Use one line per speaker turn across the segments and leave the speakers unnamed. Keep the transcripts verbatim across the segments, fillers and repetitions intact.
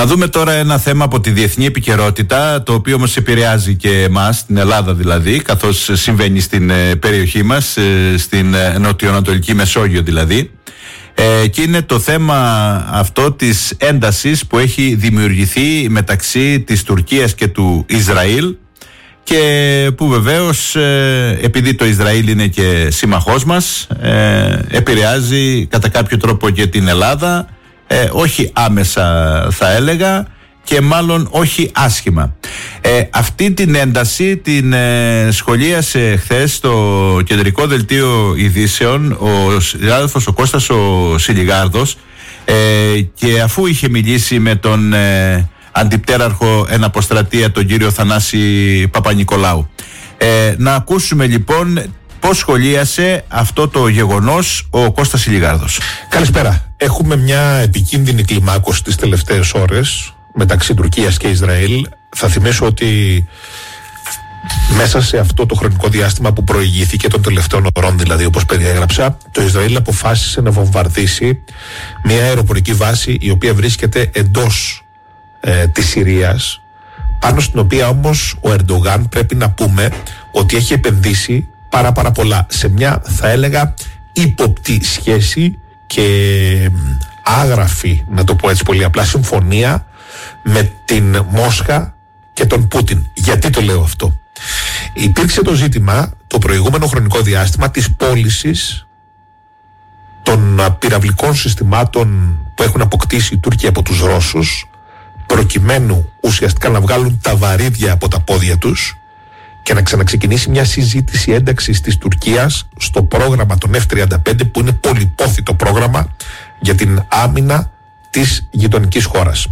Να δούμε τώρα ένα θέμα από τη διεθνή επικαιρότητα, το οποίο όμως επηρεάζει και εμάς, την Ελλάδα δηλαδή, καθώς συμβαίνει στην περιοχή μας, στην νοτιοανατολική Μεσόγειο δηλαδή. Ε, και είναι το θέμα αυτό της έντασης που έχει δημιουργηθεί μεταξύ της Τουρκίας και του Ισραήλ, και που βεβαίως ε, επειδή το Ισραήλ είναι και σύμμαχός μας, ε, επηρεάζει κατά κάποιο τρόπο και την Ελλάδα, ε, όχι άμεσα θα έλεγα, και μάλλον όχι άσχημα. Ε, αυτή την ένταση την ε, σχολίασε χθες στο κεντρικό δελτίο ειδήσεων ο συνάδελφος ο Κώστας ο Σιλιγάρδος, ε, και αφού είχε μιλήσει με τον ε, αντιπτέραρχο εν αποστρατεία, τον κύριο Θανάση Παπα-Νικολάου. Ε, να ακούσουμε λοιπόν πώς σχολίασε αυτό το γεγονός ο Κώστας Σιλιγάρδος.
Καλησπέρα. Έχουμε μια επικίνδυνη κλιμάκωση τις τελευταίες ώρες μεταξύ Τουρκίας και Ισραήλ. Θα θυμίσω ότι μέσα σε αυτό το χρονικό διάστημα που προηγήθηκε των τελευταίων ωρών, δηλαδή όπως περιέγραψα, το Ισραήλ αποφάσισε να βομβαρδίσει μια αεροπορική βάση η οποία βρίσκεται εντός ε, της Συρίας, πάνω στην οποία όμως ο Ερντογάν, πρέπει να πούμε ότι έχει επενδύσει πάρα πάρα πολλά σε μια, θα έλεγα, ύποπτη σχέση και άγραφη, να το πω έτσι πολύ απλά, συμφωνία με την Μόσχα και τον Πούτιν. Γιατί το λέω αυτό? Υπήρξε το ζήτημα το προηγούμενο χρονικό διάστημα της πώλησης των πυραυλικών συστημάτων που έχουν αποκτήσει οι Τούρκοι από τους Ρώσους, προκειμένου ουσιαστικά να βγάλουν τα βαρύδια από τα πόδια τους και να ξαναξεκινήσει μια συζήτηση ένταξης της Τουρκίας στο πρόγραμμα των εφ τριάντα πέντε, που είναι πολυπόθητο πρόγραμμα για την άμυνα της γειτονικής χώρας.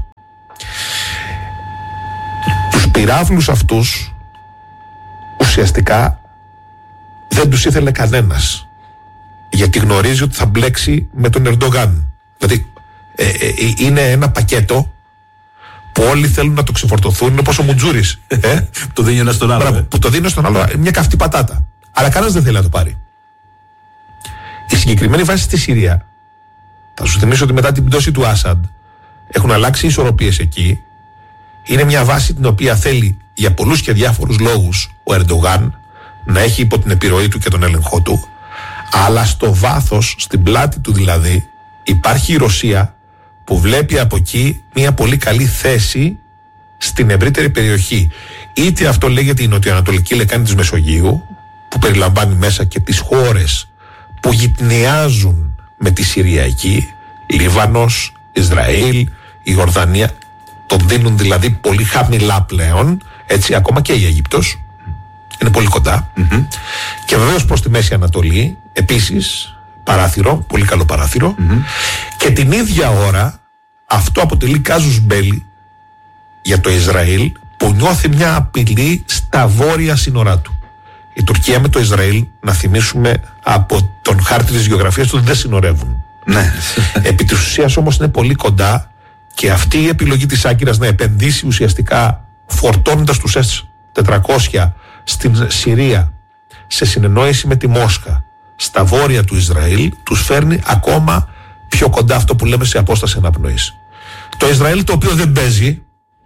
Τους πυράβλους αυτούς ουσιαστικά δεν τους ήθελε κανένας, γιατί γνωρίζει ότι θα μπλέξει με τον Ερντογάν. Δηλαδή ε, ε, είναι ένα πακέτο που όλοι θέλουν να το ξεφορτωθούν. Είναι όπως ο Μουτζούρης, ε?
το δίνει ένα στον άλλο.
Μπράβο, που το δίνει στον άλλο, μια καυτή πατάτα. Αλλά κανένας δεν θέλει να το πάρει. Η συγκεκριμένη βάση στη Συρία, θα σου θυμίσω ότι μετά την πτώση του Άσαντ έχουν αλλάξει οι ισορροπίες εκεί. Είναι μια βάση την οποία θέλει για πολλούς και διάφορους λόγους ο Ερντογάν να έχει υπό την επιρροή του και τον έλεγχό του, αλλά στο βάθος, στην πλάτη του δηλαδή, υπάρχει η Ρωσία, που βλέπει από εκεί μια πολύ καλή θέση στην ευρύτερη περιοχή. Είτε αυτό λέγεται η νοτιοανατολική λεκάνη της Μεσογείου, που περιλαμβάνει μέσα και τις χώρες που γυτνιάζουν με τη Συρία εκεί, Λίβανος, Ισραήλ, η Ιορδανία, τον δίνουν δηλαδή πολύ χαμηλά πλέον, έτσι, ακόμα και η Αίγυπτος είναι πολύ κοντά, mm-hmm. και βεβαίως προς τη Μέση Ανατολή επίσης παράθυρο, πολύ καλό παράθυρο, mm-hmm. και την ίδια ώρα αυτό αποτελεί κάζους μπέλι για το Ισραήλ, που νιώθει μια απειλή στα βόρεια σύνορά του. Η Τουρκία με το Ισραήλ, να θυμίσουμε από τον χάρτη της γεωγραφίας του, δεν συνορεύουν.
Ναι.
Επί της ουσίας όμως είναι πολύ κοντά, και αυτή η επιλογή της Άγκυρας να επενδύσει ουσιαστικά φορτώνοντας τους ες τετρακόσια στην Συρία σε συνεννόηση με τη Μόσχα στα βόρεια του Ισραήλ, τους φέρνει ακόμα πιο κοντά, αυτό που λέμε σε απόσταση αναπνοής. Το Ισραήλ, το οποίο δεν παίζει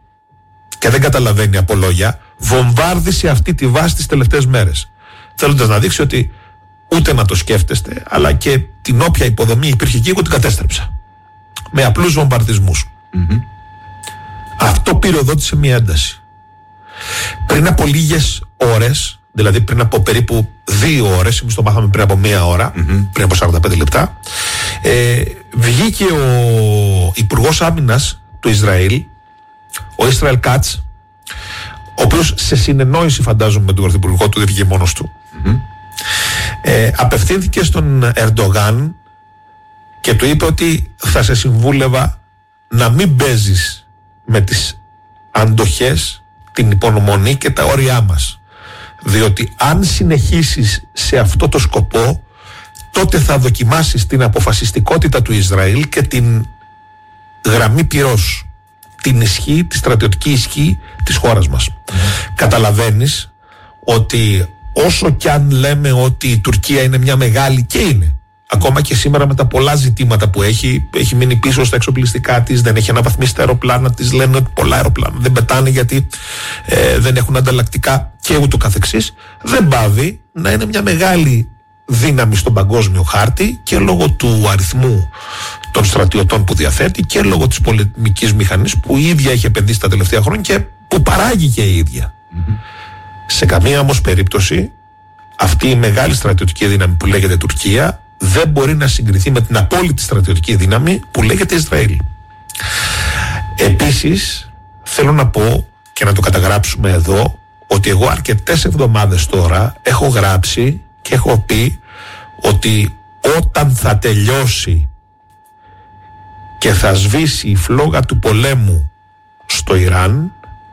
και δεν καταλαβαίνει από λόγια, βομβάρδισε αυτή τη βάση τις τελευταίες μέρες, θέλοντας να δείξει ότι ούτε να το σκέφτεστε, αλλά και την όποια υποδομή υπήρχε εκεί, εγώ την κατέστρεψα με απλούς βομβαρδισμούς. Mm-hmm. Αυτό πυροδότησε μια ένταση. Πριν από λίγες ώρες, δηλαδή πριν από περίπου δύο ώρες, εμείς το μάθαμε πριν από μία ώρα, mm-hmm. πριν από σαράντα πέντε λεπτά, ε, βγήκε ο Υπουργός Άμυνας του Ισραήλ, ο Ισραήλ Κάτς, ο οποίος σε συνεννόηση, φαντάζομαι, με τον Πρωθυπουργό του, δεν βγήκε μόνος του, mm-hmm. ε, απευθύνθηκε στον Ερντογάν και του είπε ότι θα σε συμβούλευα να μην παίζεις με τις αντοχές, την υπομονή και τα όρια μας, διότι αν συνεχίσεις σε αυτό το σκοπό, τότε θα δοκιμάσεις την αποφασιστικότητα του Ισραήλ και την γραμμή πυρός, την ισχύ, τη στρατιωτική ισχύ της χώρας μας. Mm. Καταλαβαίνεις ότι όσο κι αν λέμε ότι η Τουρκία είναι μια μεγάλη, και είναι, Ακόμα και σήμερα με τα πολλά ζητήματα που έχει, έχει μείνει πίσω στα εξοπλιστικά της, δεν έχει αναβαθμίσει τα αεροπλάνα της, λένε ότι πολλά αεροπλάνα δεν πετάνε γιατί ε, δεν έχουν ανταλλακτικά και ούτω καθεξής. Δεν πάβει να είναι μια μεγάλη δύναμη στον παγκόσμιο χάρτη και λόγω του αριθμού των στρατιωτών που διαθέτει και λόγω της πολεμικής μηχανής που η ίδια έχει επενδύσει τα τελευταία χρόνια και που παράγει και η ίδια. Mm-hmm. Σε καμία όμως περίπτωση αυτή η μεγάλη στρατιωτική δύναμη που λέγεται Τουρκία δεν μπορεί να συγκριθεί με την απόλυτη στρατιωτική δύναμη που λέγεται Ισραήλ. Επίσης θέλω να πω και να το καταγράψουμε εδώ ότι εγώ αρκετές εβδομάδες τώρα έχω γράψει και έχω πει ότι όταν θα τελειώσει και θα σβήσει η φλόγα του πολέμου στο Ιράν,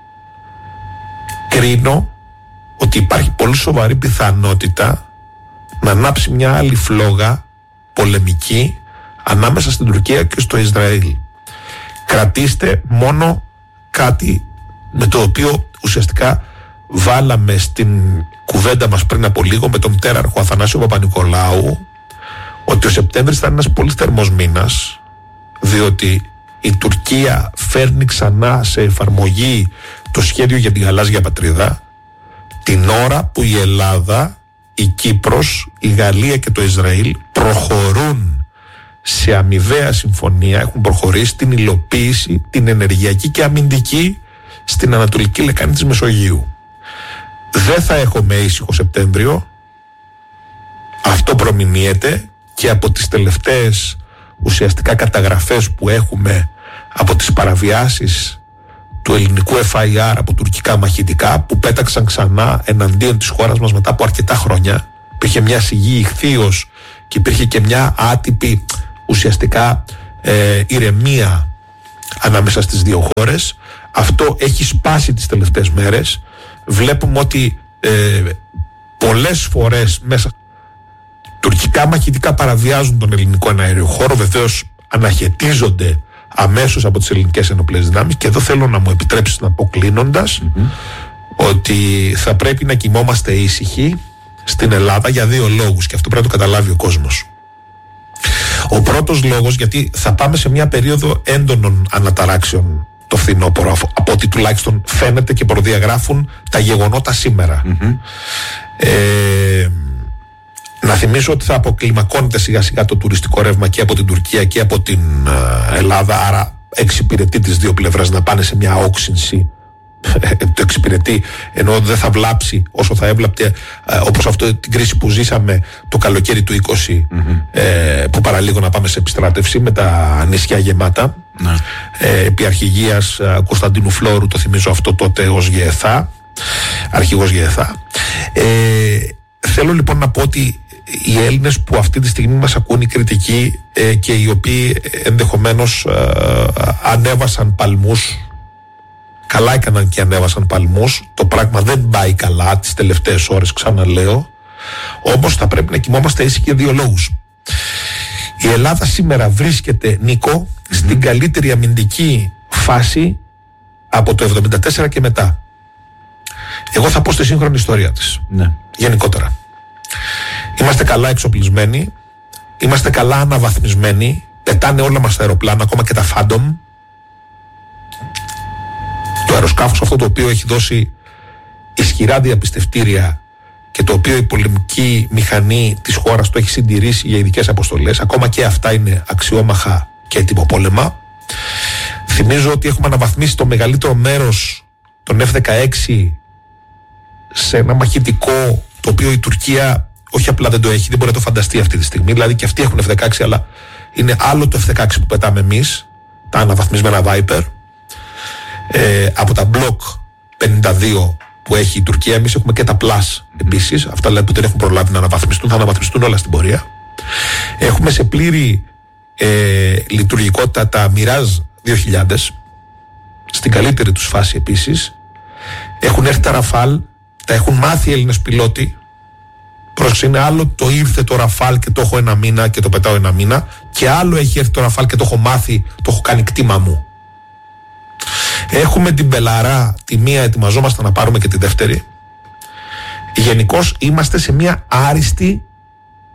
κρίνω ότι υπάρχει πολύ σοβαρή πιθανότητα να ανάψει μια άλλη φλόγα πολεμική ανάμεσα στην Τουρκία και στο Ισραήλ. Κρατήστε μόνο κάτι με το οποίο ουσιαστικά βάλαμε στην κουβέντα μας πριν από λίγο με τον μητέραρχο Αθανάσιο Παπα-Νικολάου, ότι ο Σεπτέμβρης θα είναι ένας πολύ θερμός μήνας, διότι η Τουρκία φέρνει ξανά σε εφαρμογή το σχέδιο για την γαλάζια πατρίδα την ώρα που η Ελλάδα, η Κύπρος, η Γαλλία και το Ισραήλ προχωρούν σε αμοιβαία συμφωνία, έχουν προχωρήσει στην υλοποίηση, την ενεργειακή και αμυντική στην Ανατολική Λεκάνη της Μεσογείου. Δεν θα έχουμε ήσυχο Σεπτέμβριο, αυτό προμηνύεται και από τις τελευταίες ουσιαστικά καταγραφές που έχουμε από τις παραβιάσεις του ελληνικού εφ άι αρ από τουρκικά μαχητικά που πέταξαν ξανά εναντίον της χώρας μας μετά από αρκετά χρόνια. Υπήρχε μια σιγή ηχθείως και υπήρχε και μια άτυπη ουσιαστικά ε, ηρεμία ανάμεσα στις δύο χώρες. Αυτό έχει σπάσει τις τελευταίες μέρες. Βλέπουμε ότι ε, πολλές φορές μέσα τουρκικά μαχητικά παραβιάζουν τον ελληνικό εναέριο χώρο, βεβαίως αναχαιτίζονται αμέσως από τις ελληνικές ενοπλές δυνάμεις, και εδώ θέλω να μου επιτρέψεις να πω κλείνοντας mm-hmm. ότι θα πρέπει να κοιμόμαστε ήσυχοι στην Ελλάδα για δύο λόγους, και αυτό πρέπει να το καταλάβει ο κόσμος. Ο πρώτος λόγος, γιατί θα πάμε σε μια περίοδο έντονων αναταράξεων το φθινόπωρο, από ό,τι τουλάχιστον φαίνεται και προδιαγράφουν τα γεγονότα σήμερα. Mm-hmm. Ε, να θυμίσω ότι θα αποκλιμακώνεται σιγά σιγά το τουριστικό ρεύμα και από την Τουρκία και από την Ελλάδα, άρα εξυπηρετεί τις δύο πλευρές να πάνε σε μια όξυνση. Το εξυπηρετεί, ενώ δεν θα βλάψει όσο θα έβλαπτε, όπως αυτό την κρίση που ζήσαμε το καλοκαίρι του είκοσι, mm-hmm. ε, που παραλίγο να πάμε σε επιστράτευση με τα νησιά γεμάτα. Mm-hmm. ε, επί αρχηγίας Κωνσταντίνου Φλόρου, το θυμίζω αυτό τότε ως ΓΕΘΑ, αρχηγός ΓΕΘΑ. ε, θέλω λοιπόν να πω ότι οι Έλληνες που αυτή τη στιγμή μας ακούν, οι κριτικοί ε, και οι οποίοι ενδεχομένως ε, ανέβασαν παλμούς, καλά έκαναν και ανέβασαν παλμούς, το πράγμα δεν πάει καλά τις τελευταίες ώρες, ξαναλέω, όμως θα πρέπει να κοιμόμαστε ήσυχοι για δύο λόγους. Η Ελλάδα σήμερα βρίσκεται, Νίκο, mm-hmm. στην καλύτερη αμυντική φάση από το εβδομήντα τέσσερα και μετά. Εγώ θα πω στη σύγχρονη ιστορία της, ναι. γενικότερα. Είμαστε καλά εξοπλισμένοι, είμαστε καλά αναβαθμισμένοι, πετάνε όλα μας τα αεροπλάνα, ακόμα και τα Phantom. Το αεροσκάφος αυτό το οποίο έχει δώσει ισχυρά διαπιστευτήρια και το οποίο η πολεμική μηχανή της χώρας το έχει συντηρήσει για ειδικές αποστολές, ακόμα και αυτά είναι αξιόμαχα και έτοιμο πόλεμα. Θυμίζω ότι έχουμε αναβαθμίσει το μεγαλύτερο μέρος των εφ δεκαέξι σε ένα μαχητικό το οποίο η Τουρκία όχι απλά δεν το έχει, δεν μπορεί να το φανταστεί αυτή τη στιγμή. Δηλαδή και αυτοί έχουν εφ δεκαέξι, αλλά είναι άλλο το εφ δεκαέξι που πετάμε εμείς, τα αναβαθμισμένα Viper. Ε, από τα Block πενήντα δύο που έχει η Τουρκία, εμείς έχουμε και τα Plus επίσης. Αυτά δηλαδή που δεν έχουν προλάβει να αναβαθμιστούν, θα αναβαθμιστούν όλα στην πορεία. Έχουμε σε πλήρη ε, λειτουργικότητα τα Mirage δύο χιλιάδες, στην καλύτερη τους φάση επίσης. Έχουν έρθει τα Rafale, τα έχουν μάθει οι Έλληνες πιλότοι. Πρόσεξε, είναι άλλο το ήρθε το Rafale και το έχω ένα μήνα και το πετάω ένα μήνα, και άλλο έχει έρθει το Rafale και το έχω μάθει, το έχω κάνει κτήμα μου. Έχουμε την Μπελαρά, τη μία ετοιμαζόμαστε να πάρουμε και τη δεύτερη. Γενικώς είμαστε σε μια άριστη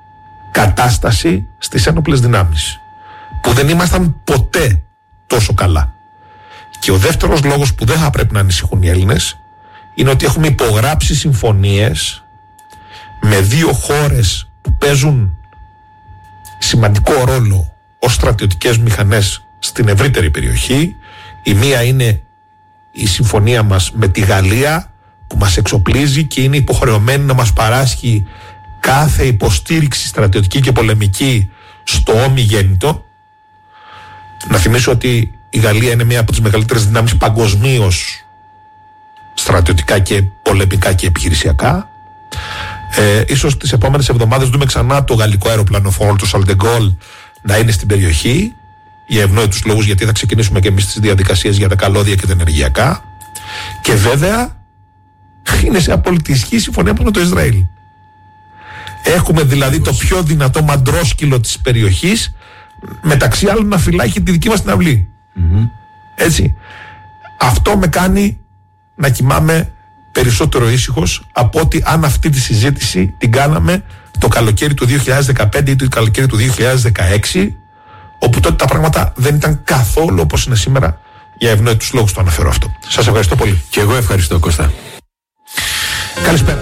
κατάσταση στις ένοπλες δυνάμεις, που δεν ήμασταν ποτέ τόσο καλά. Και ο δεύτερος λόγος που δεν θα πρέπει να ανησυχούν οι Έλληνες είναι ότι έχουμε υπογράψει συμφωνίες με δύο χώρες που παίζουν σημαντικό ρόλο ως στρατιωτικές μηχανές στην ευρύτερη περιοχή. Η μία είναι η συμφωνία μας με τη Γαλλία, που μας εξοπλίζει και είναι υποχρεωμένη να μας παράσχει κάθε υποστήριξη στρατιωτική και πολεμική στο ομιγέννητο. Να θυμίσω ότι η Γαλλία είναι μία από τις μεγαλύτερες δυνάμεις παγκοσμίως, στρατιωτικά και πολεμικά και επιχειρησιακά. Ε, ίσως τις επόμενες εβδομάδες δούμε ξανά το γαλλικό αεροπλανοφόρο, το Charles de Gaulle, να είναι στην περιοχή, για ευνόητους λόγους, γιατί θα ξεκινήσουμε και εμείς τις διαδικασίες για τα καλώδια και τα ενεργειακά. Και βέβαια είναι σε απόλυτη ισχύ η συμφωνία μας με το Ισραήλ. Έχουμε δηλαδή το πιο δυνατό μαντρόσκυλο της περιοχής, μεταξύ άλλων να φυλάει και τη δική μας την αυλή. Mm-hmm. Έτσι. Αυτό με κάνει να κοιμάμαι περισσότερο ήσυχος από ότι αν αυτή τη συζήτηση την κάναμε το καλοκαίρι του δύο χιλιάδες δεκαπέντε ή το καλοκαίρι του δύο χιλιάδες δεκαέξι, όπου τότε τα πράγματα δεν ήταν καθόλου όπως είναι σήμερα. Για ευνόητους λόγους το αναφέρω αυτό. Σας ευχαριστώ πολύ.
Και εγώ ευχαριστώ, Κώστα.
Καλησπέρα.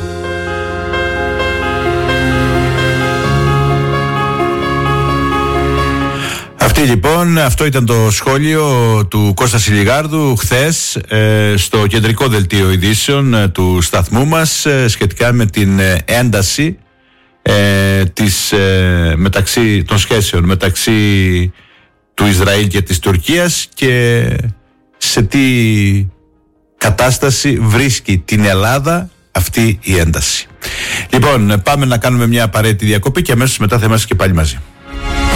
Αυτή λοιπόν, αυτό ήταν το σχόλιο του Κώστα Σιλιγάρδου χθες ε, στο κεντρικό δελτίο ειδήσεων ε, του σταθμού μας ε, σχετικά με την ε, ένταση ε, της, ε, μεταξύ, των σχέσεων μεταξύ του Ισραήλ και της Τουρκίας και σε τι κατάσταση βρίσκει την Ελλάδα αυτή η ένταση. Λοιπόν, πάμε να κάνουμε μια απαραίτητη διακοπή και αμέσως μετά θα είμαστε και πάλι μαζί.